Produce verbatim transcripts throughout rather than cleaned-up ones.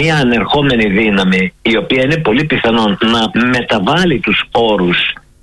μια ανερχόμενη δύναμη, η οποία είναι πολύ πιθανόν να μεταβάλει τους όρους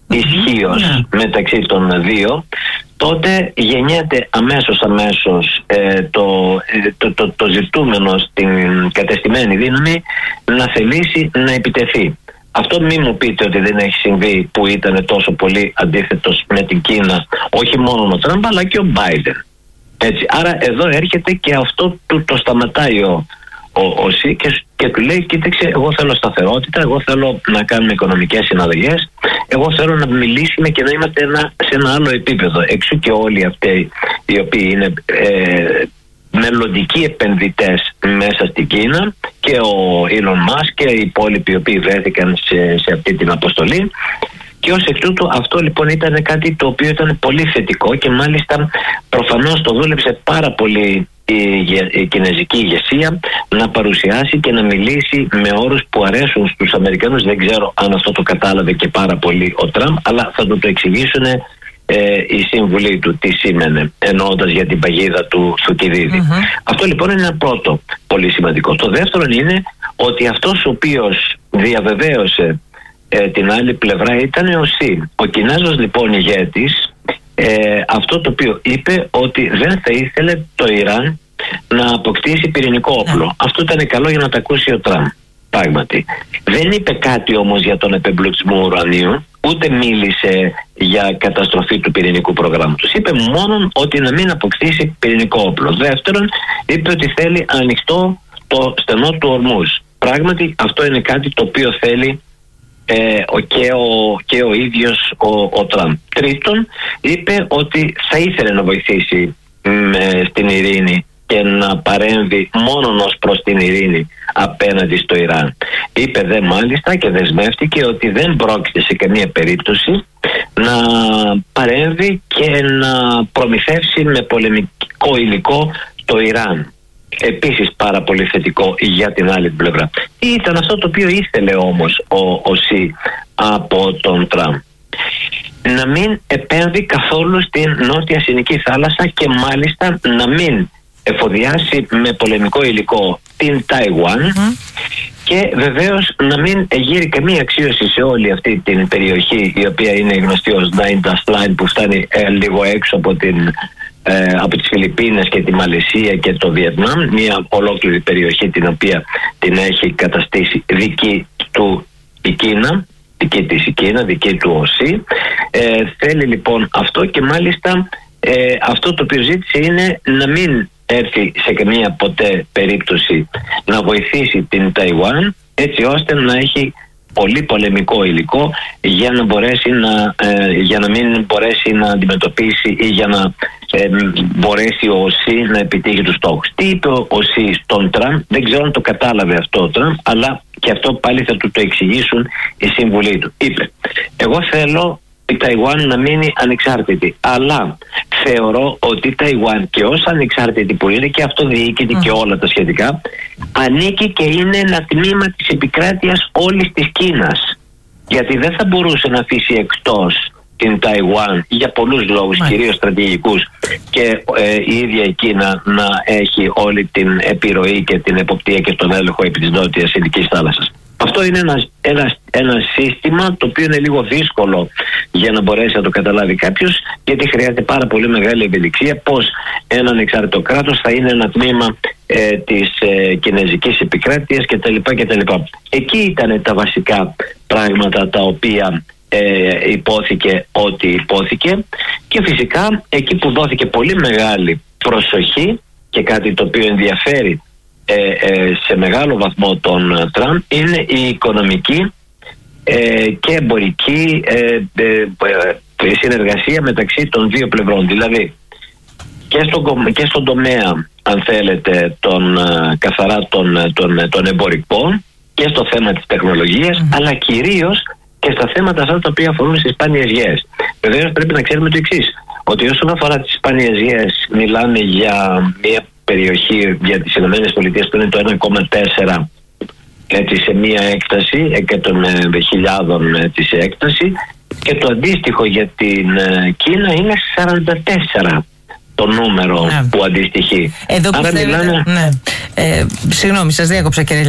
ισχύως mm-hmm. μεταξύ των δύο, τότε γεννιέται αμέσως αμέσως ε, το, ε, το, το, το ζητούμενο στην κατεστημένη δύναμη να θελήσει να επιτεθεί. Αυτό μη μου πείτε ότι δεν έχει συμβεί, που ήταν τόσο πολύ αντίθετος με την Κίνα, όχι μόνο ο Τραμπ αλλά και ο Μπάιντεν. Έτσι, άρα εδώ έρχεται και αυτό του το σταματάει ο, ο, ο Σι και, και του λέει: κοίταξε, εγώ θέλω σταθερότητα, εγώ θέλω να κάνουμε οικονομικές συναλλαγές, εγώ θέλω να μιλήσουμε και να είμαστε ένα, σε ένα άλλο επίπεδο. Εξού και όλοι αυτοί οι οποίοι είναι ε, μελλοντικοί επενδυτές μέσα στην Κίνα, και ο Elon Musk και οι υπόλοιποι οι οποίοι βρέθηκαν σε, σε αυτή την αποστολή. Και ως εκ τούτου αυτό λοιπόν ήταν κάτι το οποίο ήταν πολύ θετικό, και μάλιστα προφανώς το δούλεψε πάρα πολύ η, η κινέζικη ηγεσία να παρουσιάσει και να μιλήσει με όρους που αρέσουν στους Αμερικανούς. Δεν ξέρω αν αυτό το κατάλαβε και πάρα πολύ ο Τραμπ, αλλά θα το, το εξηγήσουν ε, οι σύμβουλοι του τι σήμαινε, εννοώντας για την παγίδα του Θουκυδίδη. Mm-hmm. Αυτό λοιπόν είναι ένα πρώτο πολύ σημαντικό. Το δεύτερο είναι ότι αυτός ο οποίος διαβεβαίωσε Ε, την άλλη πλευρά ήταν ο Σι. Ο Κινέζος λοιπόν ηγέτης, ε, αυτό το οποίο είπε, ότι δεν θα ήθελε το Ιράν να αποκτήσει πυρηνικό όπλο. Yeah. Αυτό ήταν καλό για να τα ακούσει ο Τραμπ. Πράγματι. Δεν είπε κάτι όμως για τον επεμπλουτισμό ουρανίου, ούτε μίλησε για καταστροφή του πυρηνικού προγράμματος. Είπε μόνο ότι να μην αποκτήσει πυρηνικό όπλο. Δεύτερον, είπε ότι θέλει ανοιχτό το στενό του Ορμούζ. Πράγματι αυτό είναι κάτι το οποίο θέλει Ε, ο, και, ο, και ο ίδιος ο, ο Τραμπ. Τρίτον, είπε ότι θα ήθελε να βοηθήσει με, στην ειρήνη και να παρέμβει μόνον ως προς την ειρήνη απέναντι στο Ιράν. Είπε δε μάλιστα και δεσμεύτηκε ότι δεν πρόκειται σε καμία περίπτωση να παρέμβει και να προμηθεύσει με πολεμικό υλικό το Ιράν. Επίσης πάρα πολύ θετικό για την άλλη πλευρά. Ήταν αυτό το οποίο ήθελε όμως ο, ο Σι από τον Τραμπ. Να μην επέμβει καθόλου στην Νότια Συνική Θάλασσα, και μάλιστα να μην εφοδιάσει με πολεμικό υλικό την Ταϊουάν mm-hmm. και βεβαίως να μην γύρει καμία αξίωση σε όλη αυτή την περιοχή, η οποία είναι γνωστή ως Nine Dash Line, που φτάνει ε, λίγο έξω από την Ε, από τις Φιλιππίνες και τη Μαλαισία και το Βιετνάμ, μια ολόκληρη περιοχή την οποία την έχει καταστήσει δική του η Κίνα, δική της η Κίνα, δική του ο Σι. Ε, θέλει λοιπόν αυτό, και μάλιστα ε, αυτό το οποίο ζήτησε είναι να μην έρθει σε καμία ποτέ περίπτωση να βοηθήσει την Ταϊουάν, έτσι ώστε να έχει πολύ πολεμικό υλικό για να μπορέσει να, ε, για να μην μπορέσει να αντιμετωπίσει ή για να ε, μπορέσει ο Σι να επιτύχει τους στόχους. Τι είπε ο Σι στον Τραμπ, δεν ξέρω αν το κατάλαβε αυτό ο Τραμπ, αλλά και αυτό πάλι θα του το εξηγήσουν οι σύμβουλοι του. Είπε: εγώ θέλω η Ταϊουάν να μείνει ανεξάρτητη, αλλά θεωρώ ότι η Ταϊουάν, και ως ανεξάρτητη που είναι και αυτοδιοίκητη mm. και όλα τα σχετικά, ανήκει και είναι ένα τμήμα της επικράτειας όλης της Κίνας, γιατί δεν θα μπορούσε να αφήσει εκτός την Ταϊουάν για πολλούς λόγους, mm. κυρίως στρατηγικούς, και ε, η ίδια η Κίνα να έχει όλη την επιρροή και την εποπτεία και τον έλεγχο επί της Νότιας Ινδικής θάλασσας. Αυτό είναι ένα, ένα, ένα σύστημα το οποίο είναι λίγο δύσκολο για να μπορέσει να το καταλάβει κάποιος, γιατί χρειάζεται πάρα πολύ μεγάλη ευελιξία πώς ένα ανεξάρτητο κράτος θα είναι ένα τμήμα ε, της ε, κινέζικης επικράτειας κτλ. κτλ. Εκεί ήταν τα βασικά πράγματα τα οποία ε, υπόθηκε ότι υπόθηκε, και φυσικά εκεί που δόθηκε πολύ μεγάλη προσοχή και κάτι το οποίο ενδιαφέρει Ε, ε, σε μεγάλο βαθμό τον Τραμπ είναι η οικονομική ε, και εμπορική ε, ε, ε, συνεργασία μεταξύ των δύο πλευρών, δηλαδή και στον, και στον τομέα, αν θέλετε, τον, καθαρά των, των, των εμπορικών, και στο θέμα της τεχνολογίας, mm-hmm. αλλά κυρίως και στα θέματα αυτά τα οποία αφορούν στις σπάνιες γέες. Βεβαίως πρέπει να ξέρουμε το εξής, ότι όσον αφορά τις σπάνιες γέες μιλάμε για μια περιοχή για τις Ηνωμένες Πολιτείες που είναι το ένα κόμμα τέσσερα έτσι, σε μία έκταση εκατό χιλιάδων έτσι, σε έκταση, και το αντίστοιχο για την Κίνα είναι σαράντα τέσσερα το νούμερο ναι. που αντιστοιχεί. Εδώ που Άρα θέλετε, μιλάμε... ναι. ε, Συγγνώμη, σας διάκοψα κύριε